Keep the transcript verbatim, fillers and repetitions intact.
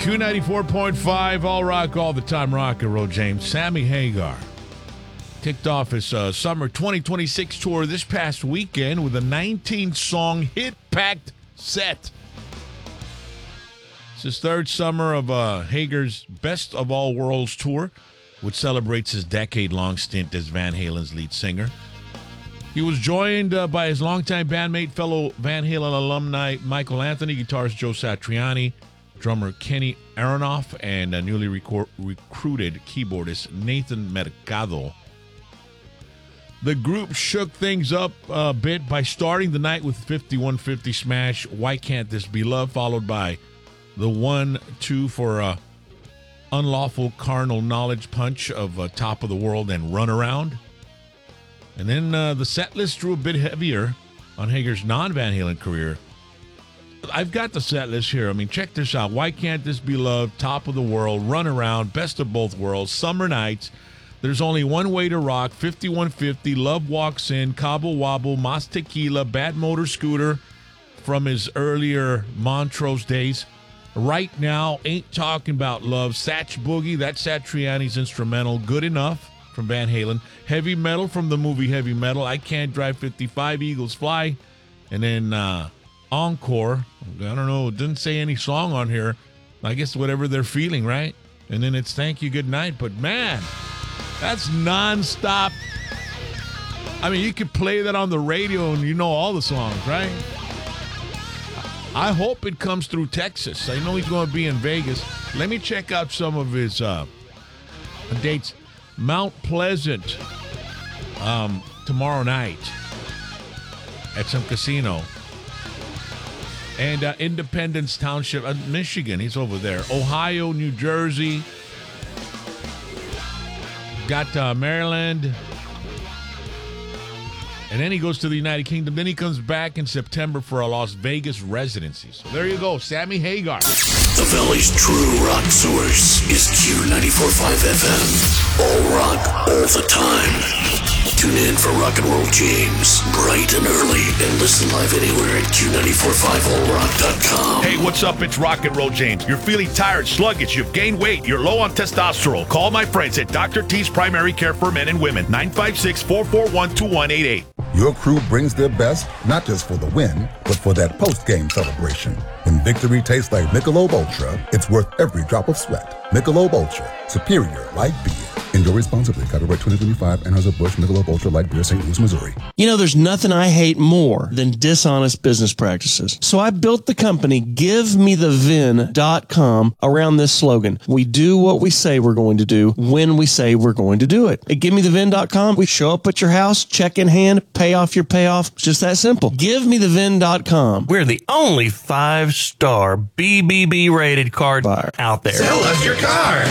Q ninety-four point five, all rock, all the time, rock and roll, James. Sammy Hagar kicked off his uh, summer twenty twenty-six tour this past weekend with a nineteen-song hit-packed set. It's his third summer of uh, Hagar's Best of All Worlds tour, which celebrates his decade-long stint as Van Halen's lead singer. He was joined uh, by his longtime bandmate, fellow Van Halen alumni Michael Anthony, guitarist Joe Satriani, drummer Kenny Aronoff, and a newly recor- recruited keyboardist Nathan Mercado. The group shook things up a bit by starting the night with fifty-one fifty smash, Why Can't This Be Love, followed by the one two for a unlawful carnal knowledge punch of uh, Top of the World and Run Around. And then uh, the set list drew a bit heavier on Hagar's non-Van Halen career. I've got the set list here. I mean, check this out. Why Can't This Be Love, Top of the World, Run Around, Best of Both Worlds, Summer Nights, There's Only One Way to Rock, fifty-one fifty, Love Walks In, Cabo Wabo, Mas Tequila, Bad Motor Scooter from his earlier Montrose days. Right Now, Ain't Talking About Love, Satch Boogie, that's Satriani's instrumental, Good Enough from Van Halen, Heavy Metal from the movie Heavy Metal, I Can't Drive fifty-five, Eagles Fly, and then uh, Encore. I don't know, it didn't say any song on here. I guess whatever they're feeling, right? And then it's Thank You, Good Night. But man, that's nonstop. I mean, you could play that on the radio and you know all the songs, right? I hope it comes through Texas. I know he's going to be in Vegas. Let me check out some of his uh, dates. Mount Pleasant um, tomorrow night at some casino. And uh, Independence Township, uh, Michigan, he's over there. Ohio, New Jersey. Got uh, Maryland. And then he goes to the United Kingdom. Then he comes back in September for a Las Vegas residency. So there you go, Sammy Hagar. The Valley's true rock source is Q ninety-four point five F M. All rock, all the time. Tune in for Rock and Roll James, bright and early, and listen live anywhere at Q nine four five all rock dot com. Hey, what's up? It's Rock and Roll James. You're feeling tired, sluggish, you've gained weight, you're low on testosterone. Call my friends at Doctor T's Primary Care for Men and Women, nine five six, four four one, two one eight eight. Your crew brings their best, not just for the win, but for that post-game celebration. When victory tastes like Michelob Ultra, it's worth every drop of sweat. Michelob Ultra, superior light beer. Enjoy responsibly. Copyright twenty twenty-five, Anheuser-Busch, Michelob Ultra Light Beer, Saint Louis, Missouri. You know, there's nothing I hate more than dishonest business practices. So I built the company give me the vin dot com around this slogan. We do what we say we're going to do when we say we're going to do it. At give me the vin dot com, we show up at your house, check in hand, pay off your payoff. It's just that simple. give me the vin dot com. We're the only five-star B B B rated card buyer out there. Sell us your car.